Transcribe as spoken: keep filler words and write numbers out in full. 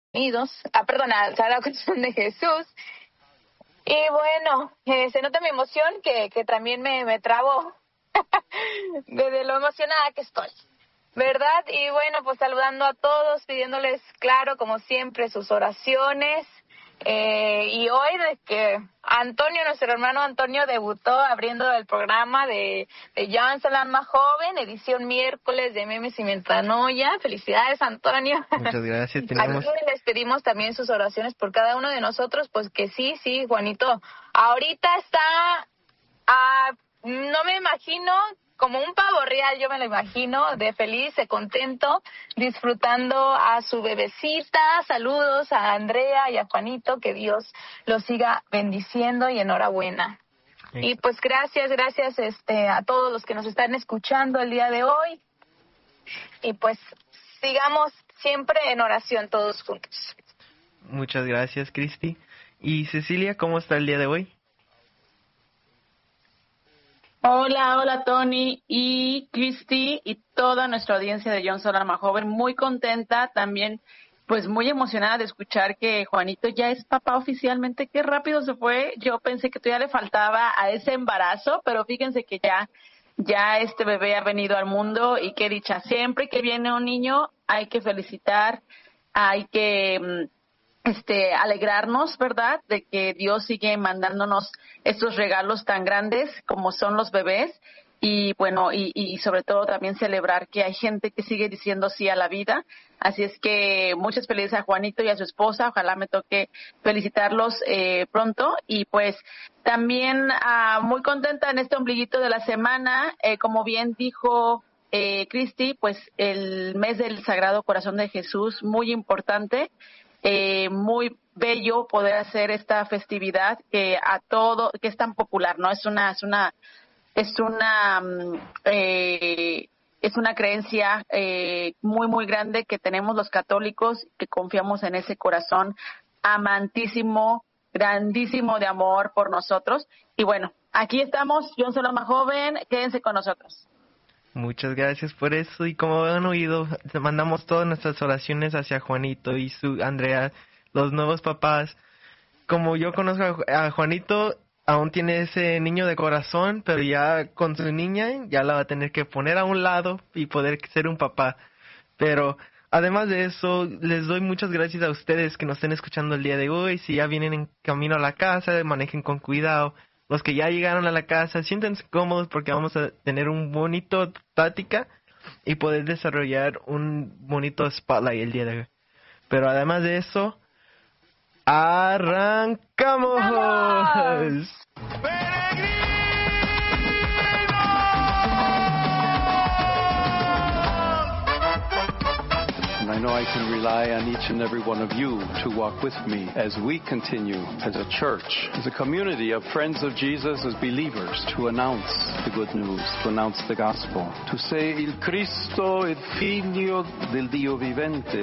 Unidos, ah, perdón, al Sagrado Corazón de Jesús. Y bueno, eh, se nota mi emoción que, que también me, me trabo de, de lo emocionada que estoy, ¿verdad? Y bueno, pues saludando a todos, pidiéndoles, claro, como siempre, sus oraciones. Eh, y hoy de que Antonio, nuestro hermano Antonio, debutó abriendo el programa de, de John Solar Joven, edición miércoles de Memes y Metanoia. Felicidades, Antonio. Muchas gracias. Tenemos... Aquí les pedimos también sus oraciones por cada uno de nosotros, pues que sí, sí, Juanito. Ahorita está, ah, no me imagino, como un pavo real, yo me lo imagino, de feliz, de contento, disfrutando a su bebecita. Saludos a Andrea y a Juanito, que Dios los siga bendiciendo y enhorabuena. Sí. Y pues gracias, gracias este a todos los que nos están escuchando el día de hoy. Y pues sigamos siempre en oración todos juntos. Muchas gracias, Cristi. Y Cecilia, ¿cómo está el día de hoy? Hola, hola Tony y Cristi y toda nuestra audiencia de John Solar Joven, muy contenta también, pues muy emocionada de escuchar que Juanito ya es papá oficialmente. Qué rápido se fue. Yo pensé que todavía le faltaba a ese embarazo, pero fíjense que ya, ya este bebé ha venido al mundo y qué dicha. Siempre que viene un niño hay que felicitar, hay que este alegrarnos, ¿verdad?, de que Dios sigue mandándonos estos regalos tan grandes como son los bebés. Y bueno, y, y sobre todo también celebrar que hay gente que sigue diciendo sí a la vida. Así es que muchas felicidades a Juanito y a su esposa. Ojalá me toque felicitarlos eh, pronto. Y pues también ah, muy contenta en este ombliguito de la semana. Eh, como bien dijo eh, Cristi, pues el mes del Sagrado Corazón de Jesús, muy importante. Eh, muy bello poder hacer esta festividad que a todo, que es tan popular, ¿no? Es una, es una, es una, eh, es una creencia eh, muy, muy grande que tenemos los católicos, que confiamos en ese corazón amantísimo, grandísimo de amor por nosotros. Y bueno, aquí estamos, John Solar Joven, quédense con nosotros. Muchas gracias por eso, y como han oído, mandamos todas nuestras oraciones hacia Juanito y su Andrea, los nuevos papás. Como yo conozco a Juanito, aún tiene ese niño de corazón, pero ya con su niña ya la va a tener que poner a un lado y poder ser un papá. Pero además de eso, les doy muchas gracias a ustedes que nos estén escuchando el día de hoy. Si ya vienen en camino a la casa, manejen con cuidado. Los que ya llegaron a la casa, siéntense cómodos porque vamos a tener un bonito plática y poder desarrollar un bonito spotlight el día de hoy. Pero además de eso, ¡arrancamos! ¡Vamos! I know I can rely on each and every one of you to walk with me as we continue as a church, as a community of friends of Jesus, as believers, to announce the good news, to announce the gospel, to say il Cristo, il Figlio del Dio vivente.